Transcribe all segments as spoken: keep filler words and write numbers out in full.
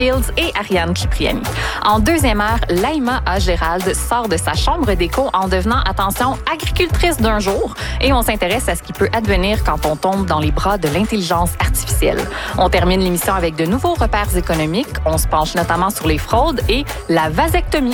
Fields et Ariane Cipriani. En deuxième heure, Laïma A. Gérald sort de sa chambre d'écho en devenant, attention, agricultrice d'un jour. Et on s'intéresse à ce qui peut advenir quand on tombe dans les bras de l'intelligence artificielle. On termine l'émission avec de nouveaux repères économiques. On se penche notamment sur les fraudes et la vasectomie.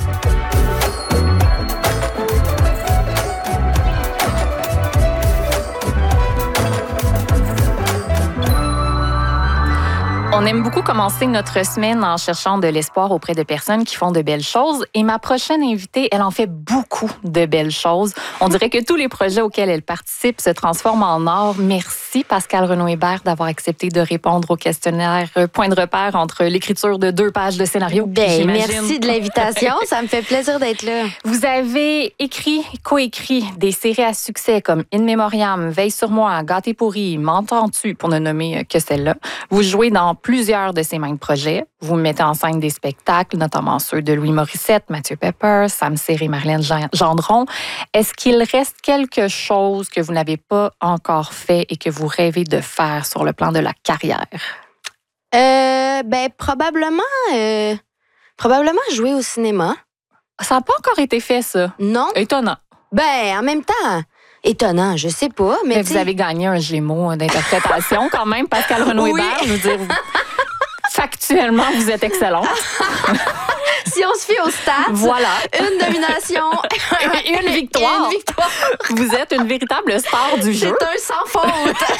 On aime beaucoup commencer notre semaine en cherchant de l'espoir auprès de personnes qui font de belles choses. Et ma prochaine invitée, elle en fait beaucoup de belles choses. On dirait que tous les projets auxquels elle participe se transforment en or. Merci Pascale Renaud-Hébert d'avoir accepté de répondre au questionnaire Point de repère entre l'écriture de deux pages de scénario. Ben, merci de l'invitation. Ça me fait plaisir d'être là. Vous avez écrit, coécrit des séries à succès comme In Memoriam, Veille sur moi, Gâté pourri, M'entends-tu, pour ne nommer que celle-là. Vous jouez dans plusieurs de ces mêmes projets. Vous mettez en scène des spectacles, notamment ceux de Louis Morissette, Mathieu Pepper, Sam Cyr et Marlène Gendron. Est-ce qu'il reste quelque chose que vous n'avez pas encore fait et que vous rêvez de faire sur le plan de la carrière? Euh, ben, probablement, euh, probablement jouer au cinéma. Ça n'a pas encore été fait, ça. Non. Étonnant. Ben, en même temps, étonnant, je sais pas. Mais, mais vous avez gagné un Gémeaux d'interprétation quand même, Pascale Renaud-Hébert. Oui. Je veux dire, factuellement, vous êtes excellente. Si on se fie aux stats, voilà. Une nomination, une victoire. Une victoire. Vous êtes une véritable star du jeu. C'est un sans faute.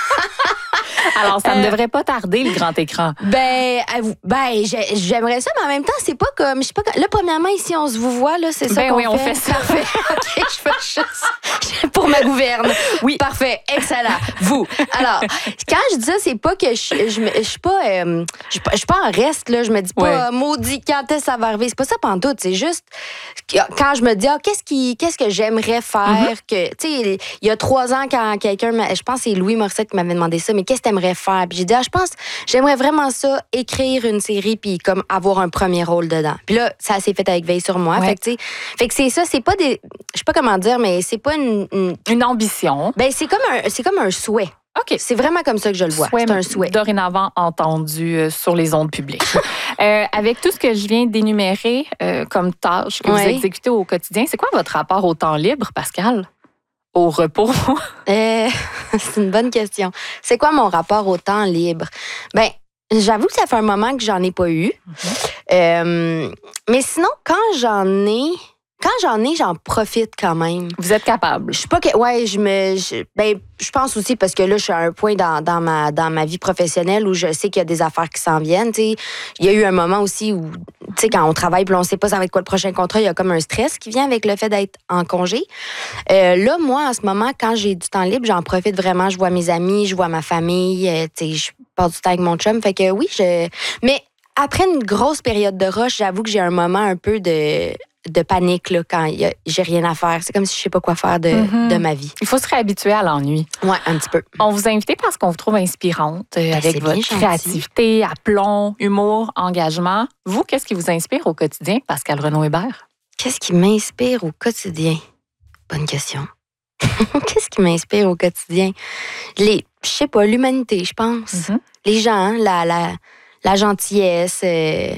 Alors, ça euh, ne devrait pas tarder, le grand écran. Ben, ben j'aimerais ça, mais en même temps, c'est pas comme... Je sais pas, là, premièrement, ici, on se vous voit, là, c'est ça ben qu'on oui, fait. on fait ça. Parfait. OK, je fais juste pour ma gouverne. Oui. Parfait, excellent. Vous. Alors, quand je dis ça, c'est pas que je je, je, je suis pas... Euh, je, je suis pas en reste, là. Je me dis pas, ouais. maudit, quand est-ce que ça va arriver? C'est pas ça pantoute. C'est juste quand je me dis, ah, qu'est-ce, qui, qu'est-ce que j'aimerais faire? Mm-hmm. Que, tu sais, il y a trois ans, quand quelqu'un... Je pense que c'est Louis Morissette qui m'avait demandé ça, mais qu'est-ce que t'aimerais faire? Puis j'ai dit, ah, je pense, j'aimerais vraiment ça, écrire une série puis comme avoir un premier rôle dedans. Puis là, ça s'est fait avec Veille sur moi. Ouais. Fait que, tu sais, fait que c'est ça, c'est pas des... Je sais pas comment dire, mais c'est pas une... Une, une ambition. Ben, c'est comme un, c'est comme un souhait. OK. C'est vraiment comme ça que je le vois. Souhait, c'est un souhait. Dorénavant entendu euh, sur les ondes publiques. euh, avec tout ce que je viens d'énumérer euh, comme tâches que ouais. vous exécutez au quotidien, c'est quoi votre rapport au temps libre, Pascale? Au repos? euh, c'est une bonne question. C'est quoi mon rapport au temps libre? Ben, j'avoue que ça fait un moment que j'en ai pas eu. Mm-hmm. Euh, mais sinon, quand j'en ai... Quand j'en ai, j'en profite quand même. Vous êtes capable? Je suis pas que... Ouais, je me... Je, ben, je pense aussi parce que là, je suis à un point dans, dans, ma, dans ma vie professionnelle où je sais qu'il y a des affaires qui s'en viennent. T'sais. Il y a eu un moment aussi où, tu sais, quand on travaille puis on sait pas ça va être quoi le prochain contrat, il y a comme un stress qui vient avec le fait d'être en congé. Euh, là, moi, en ce moment, quand j'ai du temps libre, j'en profite vraiment. Je vois mes amis, je vois ma famille. Euh, tu sais, je passe du temps avec mon chum. Fait que oui, je... Mais après une grosse période de rush, j'avoue que j'ai un moment un peu de... de panique là, quand y a, j'ai rien à faire. C'est comme si je sais pas quoi faire de, mm-hmm. de ma vie. Il faut se réhabituer à l'ennui. Oui, un petit peu. On vous a invité parce qu'on vous trouve inspirante euh, ben, avec votre créativité, aplomb, humour, engagement. Vous, qu'est-ce qui vous inspire au quotidien, Pascale Renaud-Hébert? Qu'est-ce qui m'inspire au quotidien? Bonne question. Qu'est-ce qui m'inspire au quotidien? Les, je sais pas, l'humanité, je pense. Mm-hmm. Les gens, la, la, la gentillesse, euh,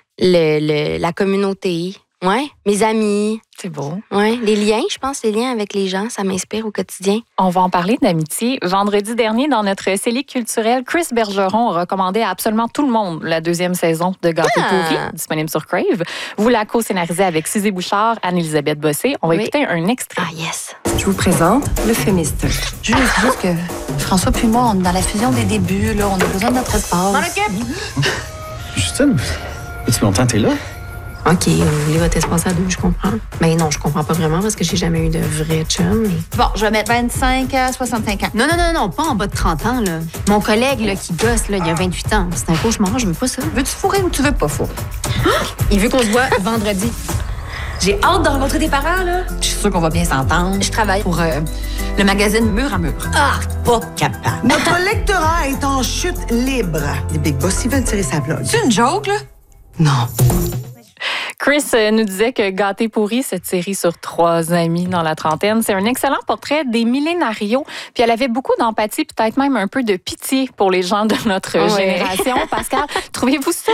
le, le, la communauté. Oui, mes amis. C'est beau. Oui, les liens, je pense, les liens avec les gens, ça m'inspire au quotidien. On va en parler d'amitié. Vendredi dernier, dans notre série culturelle, Chris Bergeron a recommandé à absolument tout le monde la deuxième saison de Gâté ah. pourri, disponible sur Crave. Vous la co-scénarisez avec Suzy Bouchard, Anne-Élisabeth Bossé. On va oui. écouter un extrait. Ah, yes. Je vous présente le Fémiste. Juste, juste que François puis moi, on est dans la fusion des débuts, là. On a besoin de notre espace. M'en occupe! Justine, depuis longtemps t'es là? OK, vous voulez votre espace à deux, je comprends. Mais non, je comprends pas vraiment parce que j'ai jamais eu de vrai chum. Mais... Bon, je vais mettre vingt-cinq à soixante-cinq ans. Non, non, non, non, pas en bas de trente ans, là. Mon collègue, là, qui gosse, là, il y a vingt-huit ans. C'est un cauchemar, je veux pas ça. Veux-tu fourrer ou tu veux pas fourrer? Il veut qu'on se voit vendredi. J'ai hâte de rencontrer tes parents, là. Je suis sûre qu'on va bien s'entendre. Je travaille pour euh, le magazine Mur à Mur. Ah, pas capable. Notre lectorat est en chute libre. Les Big Boss, ils veulent tirer sa blog. C'est une joke, là? Non. Chris nous disait que Gâté pourri, cette série sur trois amis dans la trentaine, c'est un excellent portrait des millénarios. Puis elle avait beaucoup d'empathie, peut-être même un peu de pitié pour les gens de notre ouais. génération. Pascal, trouvez-vous ça